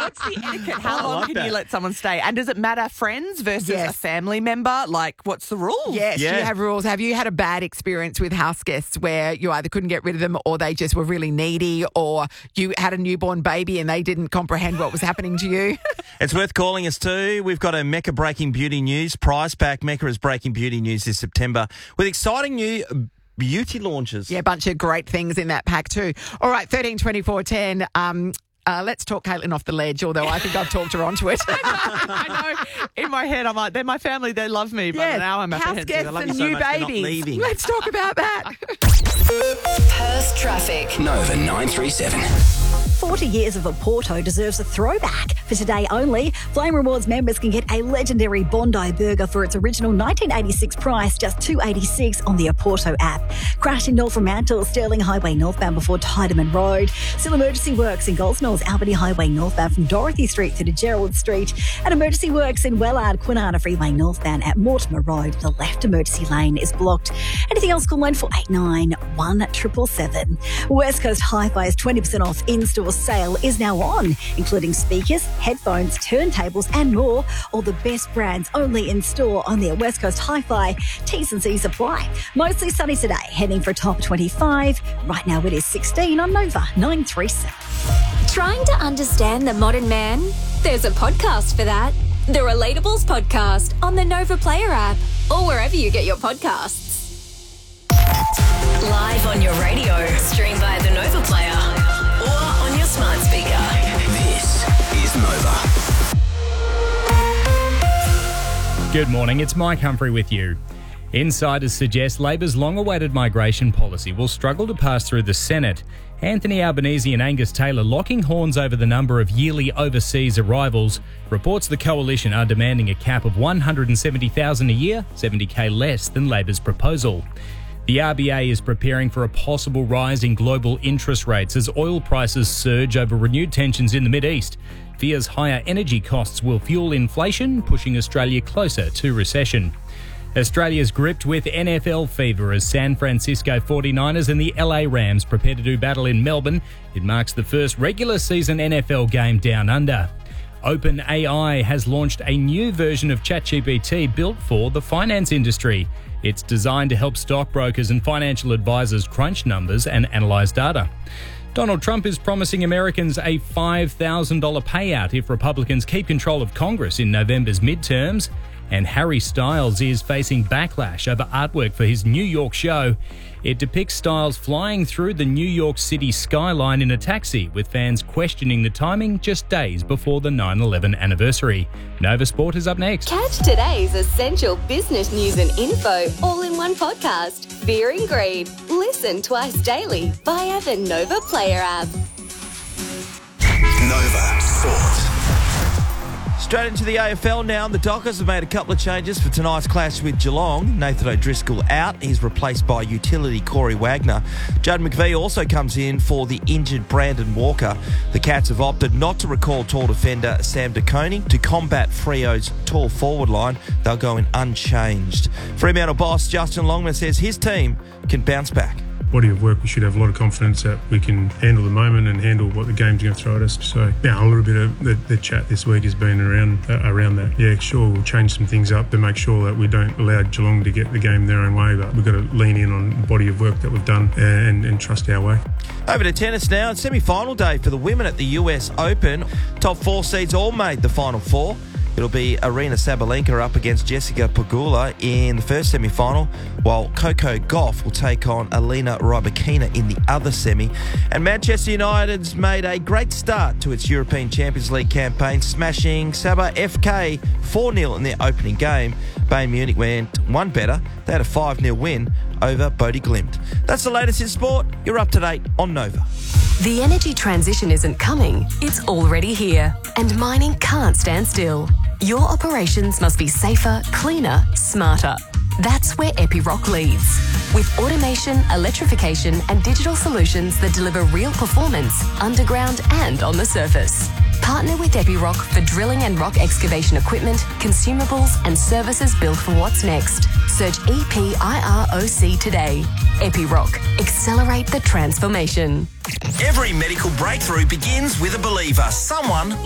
What's the etiquette? How I long like can that. you let someone stay? And does it matter friends versus Yes. a family member? Like, what's the rule? Yes, Yeah. you have rules. Have you had a bad experience with house guests where you either couldn't get rid of them or they just were really needy, or you had a newborn baby and they didn't comprehend what was happening to you? It's worth calling us too. We've got a Mecca Breaking Beauty News prize pack. Mecca is breaking beauty news this September with exciting new beauty launches. Yeah, a bunch of great things in that pack too. All right, 13 24 10. Let's talk Caitlin off the ledge, although I think I've talked her onto it. I know. In my head, I'm like, they're my family. They love me. But now I'm house apprehensive. guests I love and you so new much. They're not babies. leaving. Let's talk about that. Perth traffic. Nova 937. 40 years of Oporto deserves a throwback. For today only, Flame Rewards members can get a legendary Bondi burger for its original 1986 price, just $2.86 on the Oporto app. Crashed in North Fremantle, Stirling Highway northbound before Tideman Road. Still emergency works in Golds Knolls, Albany Highway northbound from Dorothy Street through to Gerald Street. And emergency works in Wellard, Kwinana Freeway northbound at Mortimer Road. The left emergency lane is blocked. Anything else, call 9489 1777. West Coast Hi-Fi's 20% off in-store sale is now on, including speakers, headphones, turntables and more. All the best brands only in store on their West Coast Hi-Fi. T's and C's apply. Mostly sunny today, heading for a top 25. Right now it is 16 on Nova 937. Trying to understand the modern man? There's a podcast for that. The Relatables Podcast on the Nova Player app or wherever you get your podcasts. Live on your radio, stream by the Nova Player or on your smart speaker. This is Nova. Good morning, it's Mike Humphrey with you. Insiders suggest Labor's long-awaited migration policy will struggle to pass through the Senate. Anthony Albanese and Angus Taylor locking horns over the number of yearly overseas arrivals. Reports the coalition are demanding a cap of 170,000 a year, 70k less than Labor's proposal. The RBA is preparing for a possible rise in global interest rates as oil prices surge over renewed tensions in the Mideast. Fears higher energy costs will fuel inflation, pushing Australia closer to recession. Australia's gripped with NFL fever as San Francisco 49ers and the LA Rams prepare to do battle in Melbourne. It marks the first regular season NFL game down under. OpenAI has launched a new version of ChatGPT built for the finance industry. It's designed to help stockbrokers and financial advisors crunch numbers and analyse data. Donald Trump is promising Americans a $5,000 payout if Republicans keep control of Congress in November's midterms. And Harry Styles is facing backlash over artwork for his New York show. It depicts Styles flying through the New York City skyline in a taxi, with fans questioning the timing just days before the 9/11 anniversary. Nova Sport is up next. Catch today's essential business news and info all in one podcast. Fear and Greed. Listen twice daily via the Nova Player app. Nova Sport. Straight into the AFL now. The Dockers have made a couple of changes for tonight's clash with Geelong. Nathan O'Driscoll out. He's replaced by utility Corey Wagner. Judd McVie also comes in for the injured Brandon Walker. The Cats have opted not to recall tall defender Sam De Koning to combat Freo's tall forward line. They'll go in unchanged. Fremantle boss Justin Longman says his team can bounce back. Body of work, we should have a lot of confidence that we can handle the moment and handle what the game's going to throw at us. So, yeah, a little bit of the chat this week has been around that. Yeah, sure, we'll change some things up to make sure that we don't allow Geelong to get the game their own way, but we've got to lean in on the body of work that we've done and trust our way. Over to tennis now. It's semi-final day for the women at the US Open. Top 4 seeds all made the final 4. It'll be Arina Sabalenka up against Jessica Pegula in the first semi-final, while Coco Gauff will take on Alina Rybakina in the other semi. And Manchester United's made a great start to its European Champions League campaign, smashing Sabah FK 4-0 in their opening game. Bayern Munich went one better. They had a 5-0 win over Bodø Glimt. That's the latest in sport. You're up to date on Nova. The energy transition isn't coming, it's already here. And mining can't stand still. Your operations must be safer, cleaner, smarter. That's where Epiroc leads. With automation, electrification and digital solutions that deliver real performance underground and on the surface. Partner with Epiroc for drilling and rock excavation equipment, consumables and services built for what's next. Search EPIROC today. Epiroc. Accelerate the transformation. Every medical breakthrough begins with a believer, someone